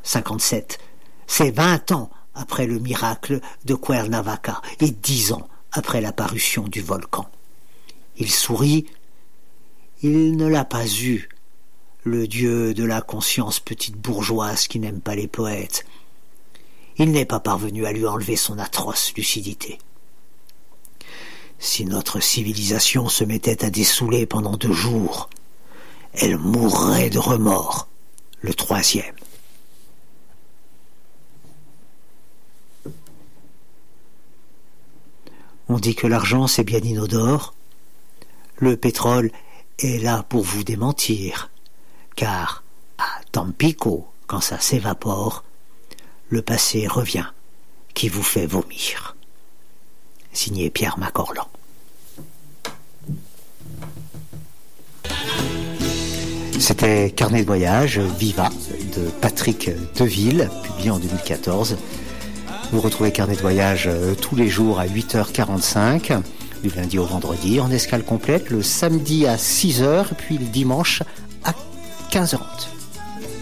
1957. C'est 20 ans après le miracle de Cuernavaca et 10 ans après l'apparition du volcan. Il sourit. Il ne l'a pas eu, le dieu de la conscience petite bourgeoise qui n'aime pas les poètes. Il n'est pas parvenu à lui enlever son atroce lucidité. Si notre civilisation se mettait à dessouler pendant 2 jours, elle mourrait de remords, le 3e. On dit que l'argent c'est bien inodore. Le pétrole est là pour vous démentir, car à Tampico, quand ça s'évapore, le passé revient, qui vous fait vomir. Signé Pierre Macorlan. C'était Carnet de voyage, Viva, de Patrick Deville, publié en 2014. Vous retrouvez Carnet de voyage tous les jours à 8h45, du lundi au vendredi, en escale complète, le samedi à 6h, puis le dimanche à 15h30.